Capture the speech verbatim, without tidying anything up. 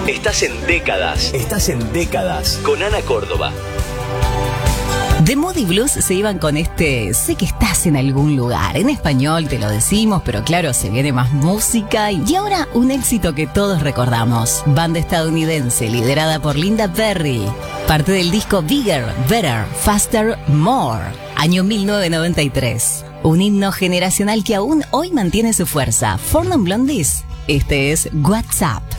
Estás en décadas. Estás en décadas. Con Ana Córdoba. The Moody Blues se iban con este Sé que estás en algún lugar. En español te lo decimos, pero claro, se viene más música. Y ahora un éxito que todos recordamos. Banda estadounidense liderada por Linda Perry. Parte del disco Bigger, Better, Faster, More. Año mil novecientos noventa y tres. Un himno generacional que aún hoy mantiene su fuerza. For Non Blondies. Este es WhatsApp.